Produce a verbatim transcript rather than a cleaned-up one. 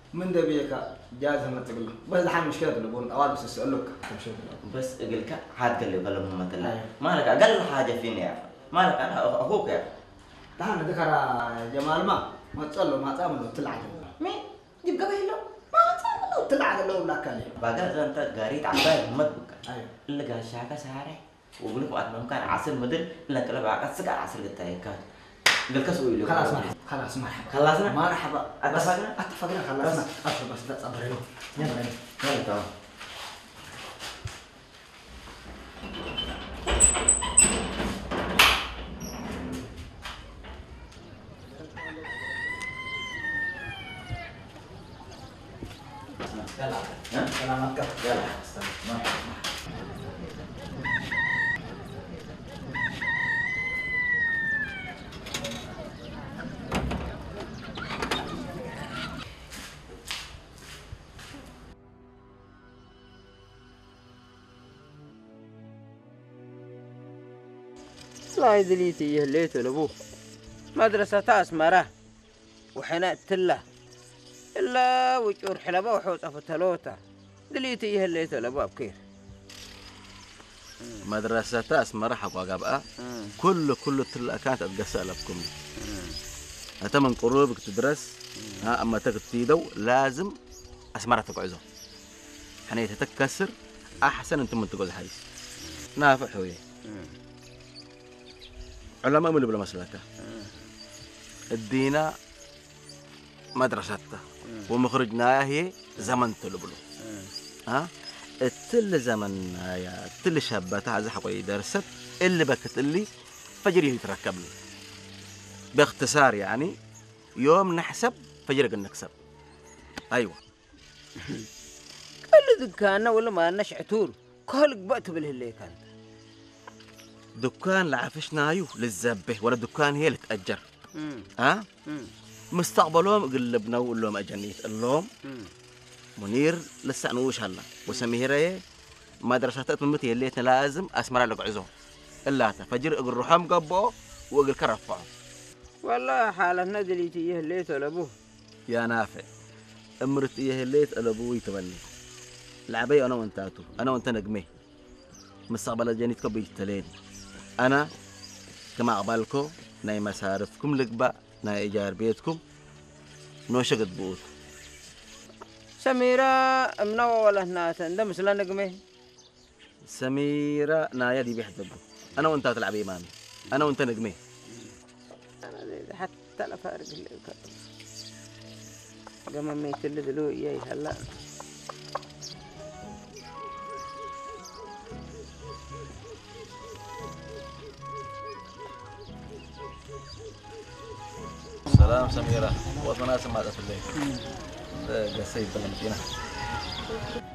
من دبيك جاهز ما تقول بس الحين مشكلة تقولون أواد بس أسألك بس أقولك حاد قال لي قال لهم مثلا مالك أقل حاجة فيني يا أخي مالك أنا أخوك يا أخي تعال ذكر جمال ما ما تصلوا ما تعملوا تلعب مين جيب قبيله ما تعملوا تلعب لو لا كلام بقى أنت قريت عباد مدبك أيوة اللي قال شاكا سارع وقول لك وقت ما كان عسل مدر لك لا بقى سكر عسل قلت هيك قال كسوي خلاص مرحبا خلاص مرحبا خلصنا مرحبا اتفقنا اتفقنا خلصنا ادخل بس لا تصبرين يلا يلا تمام يلا ها سلامتك يلا مرحبا والله دليتي يهليت لابوه مدرسة أسمرة وحناء تله إلا وجور حلبة وحوطة فتلوتة دليتي يهليت لابوه بكير مدرسة أسمرة حقا قبقى كل كل تلا كانت أتقسى لكم أنت من قروبك تدرس ها أما تكتيدو لازم أسمرة تقعزو حنية تتكسر أحسن أنتم من تقعد حديث نافع حويه علماء من بلا مسلكه الدينا مدرسته ومخرجنا هي زمن تلبلو ها التل زمن يا التل شابتها عايز حقوي درست اللي بكت اللي فجري يتركب لي باختصار يعني يوم نحسب فجرك نكسب ايوه كل دكاننا ولا ما نشعتور كل قبأت بالهلي كان دكان لعفشنا ايوه للزبه ولا دكان هي اللي تأجر ها مستقبلهم قلبنا وقول لهم اجنيت اللهم منير لسه نوش هلا وسميره مدرسة متي اللي لازم اسمر لك عزوم الا فجر اقول روحهم قبو واقول كرفعوا والله حالنا دليتي يهليت لابوه يا نافع امرت يهليت لابوي يتبني لعبي انا وانتاتو انا وانت نجمي مستقبل الجنيت كبي تلين أنا كما أقبلكم ناي مسارفكم لقبا ناي إيجار بيتكم نوشقت بوت سميرة منوى ولا هناتا ده مثلا نقمي سميرة نايا دي بيحدبو أنا وأنت تلعب إيماني أنا وأنت نقمي أنا حتى لا فارق اللي كتب قام ميت اللي دلو إياي هلا سلام سميرة وطنا سمعت في الليل قصيد بلمتينا